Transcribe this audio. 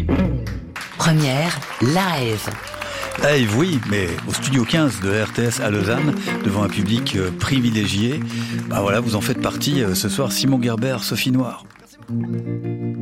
Première live. Live, oui, mais au studio 15 de RTS à Lausanne, devant un public privilégié. Bah voilà, vous en faites partie ce soir. Simon Gerber, Sophie Noir.